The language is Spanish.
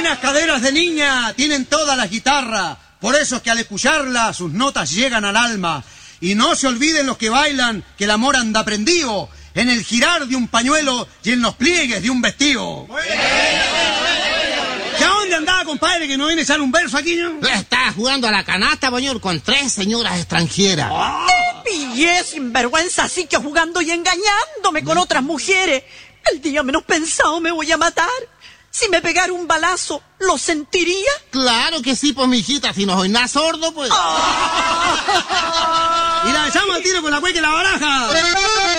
Unas caderas de niña tienen todas las guitarras. Por eso es que al escucharlas sus notas llegan al alma. Y no se olviden los que bailan que el amor anda prendido en el girar de un pañuelo y en los pliegues de un vestido. ¿Y a dónde andaba, compadre, que no viene a echar un verso aquí, no? Estaba jugando a la canasta, señor, con 3 señoras extranjeras. ¡Te pillé, sinvergüenza, así que jugando y engañándome con otras mujeres! El día menos pensado me voy a matar. Si me pegara un balazo, ¿lo sentiría? Claro que sí, pues, mijita, si no soy nada sordo, pues. Y la echamos al tiro con la cueca y la baraja.